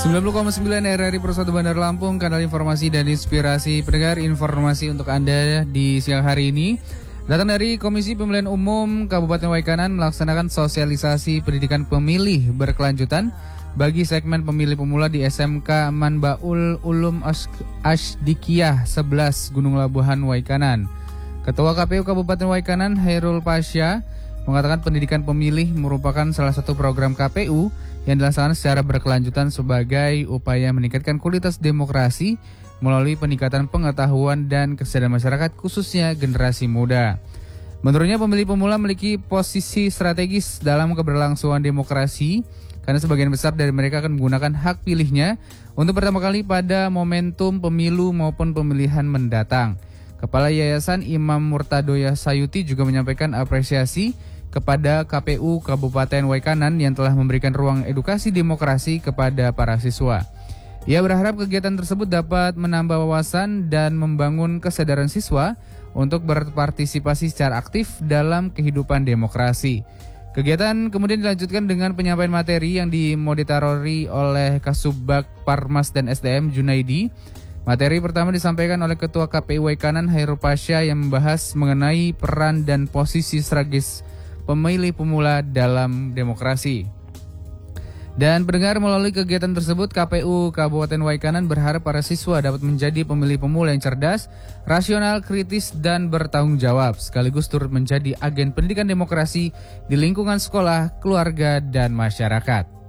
90,9 RRI Persatu Bandar Lampung, kanal informasi dan inspirasi pendengar. Informasi untuk Anda di siang hari ini datang dari Komisi Pemilihan Umum Kabupaten Waikanan melaksanakan sosialisasi pendidikan pemilih berkelanjutan bagi segmen pemilih pemula di SMK Manbaul Ulum Ashdikiyah 11 Gunung Labuhan Waikanan. Ketua KPU Kabupaten Waikanan Hairul Pasha mengatakan pendidikan pemilih merupakan salah satu program KPU yang dilaksanakan secara berkelanjutan sebagai upaya meningkatkan kualitas demokrasi melalui peningkatan pengetahuan dan kesadaran masyarakat khususnya generasi muda. Menurutnya pemilih pemula memiliki posisi strategis dalam keberlangsungan demokrasi karena sebagian besar dari mereka akan menggunakan hak pilihnya untuk pertama kali pada momentum pemilu maupun pemilihan mendatang. Kepala Yayasan Imam Murtadoya Sayuti juga menyampaikan apresiasi kepada KPU Kabupaten Waikanan yang telah memberikan ruang edukasi demokrasi kepada para siswa. Ia berharap kegiatan tersebut dapat menambah wawasan dan membangun kesadaran siswa untuk berpartisipasi secara aktif dalam kehidupan demokrasi. Kegiatan kemudian dilanjutkan dengan penyampaian materi yang dimoderatori oleh Kasubag Parmas dan SDM Junaidi. Materi pertama disampaikan oleh Ketua KPU Waikanan Hairul Pasha yang membahas mengenai peran dan posisi strategis pemilih pemula dalam demokrasi. Dan pendengar, melalui kegiatan tersebut KPU Kabupaten Waikanan berharap para siswa dapat menjadi pemilih pemula yang cerdas, rasional, kritis, dan bertanggung jawab, sekaligus turut menjadi agen pendidikan demokrasi di lingkungan sekolah, keluarga, dan masyarakat.